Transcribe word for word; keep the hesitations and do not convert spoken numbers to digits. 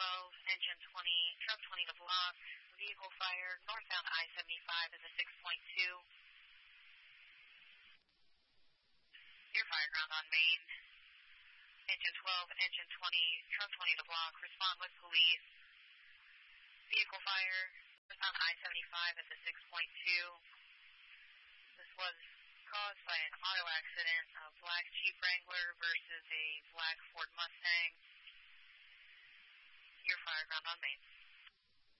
twelve, engine twenty, truck twenty to block, vehicle fire, northbound I seventy-five is a six point two. Your fire ground on main. Engine twelve, engine twenty, truck twenty to block, respond with police. Vehicle fire, northbound I seventy-five is a six point two. This was caused by an auto accident, a black Jeep Wrangler versus a black Ford Mustang. Your fire ground on main.